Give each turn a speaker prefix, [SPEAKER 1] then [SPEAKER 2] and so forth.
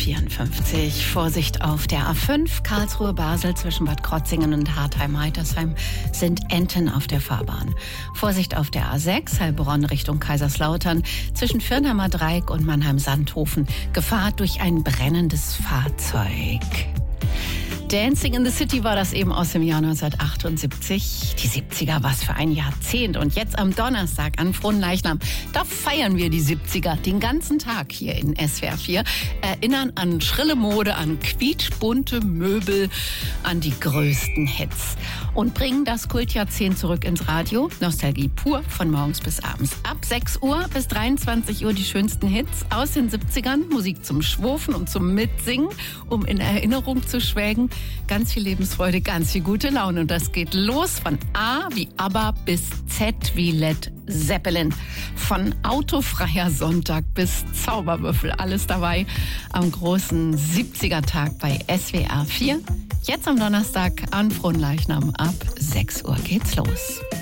[SPEAKER 1] 7:54 Uhr. Vorsicht auf der A5 Karlsruhe-Basel zwischen Bad Krotzingen und Hartheim-Heitersheim sind Enten auf der Fahrbahn. Vorsicht auf der A6 Heilbronn Richtung Kaiserslautern zwischen Firnheimer Dreieck und Mannheim-Sandhofen. Gefahr durch ein brennendes Fahrzeug. Dancing in the City war das eben aus dem Jahr 1978. Die 70er, was für ein Jahrzehnt. Und jetzt am Donnerstag an Fronleichnam, da feiern wir die 70er den ganzen Tag hier in SWR 4. Erinnern an schrille Mode, an quietschbunte Möbel, an die größten Hits. Und bringen das Kultjahrzehnt zurück ins Radio. Nostalgie pur von morgens bis abends. Ab 6 Uhr bis 23 Uhr die schönsten Hits aus den 70ern. Musik zum Schwurfen und zum Mitsingen, um in Erinnerung zu schwelgen. Ganz viel Lebensfreude, ganz viel gute Laune. Und das geht los von A wie ABBA bis Z wie Led Zeppelin. Von autofreier Sonntag bis Zauberwürfel. Alles dabei am großen 70er-Tag bei SWR 4. Jetzt am Donnerstag an Fronleichnam ab 6 Uhr geht's los.